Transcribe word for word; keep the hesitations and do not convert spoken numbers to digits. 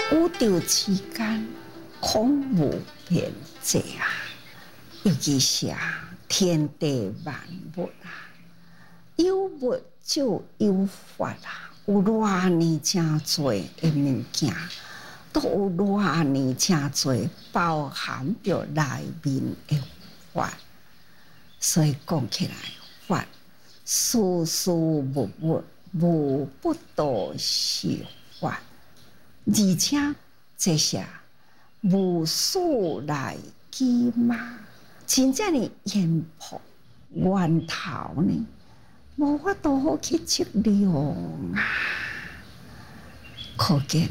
宇宙之间空无边际啊！尤其是啊，天地万物啊，有物就有法啊，有偌尼真多的物件，都有偌尼真多包含着内面的法。所以讲起来，法事事物物无不都是法，而且这些无数来机嘛，真正的源头源头呢，无法度好去测量啊，可见。